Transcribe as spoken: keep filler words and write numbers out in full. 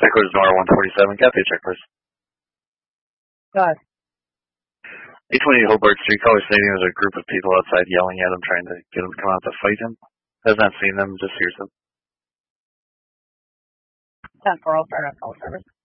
Checkers Nora one forty-seven, Cafe Checkers. Go ahead. eight twenty Hobart Street, caller stating there's a group of people outside yelling at him, trying to get him to come out to fight him. Has not seen them, just hears them. ten four oh, start up call service.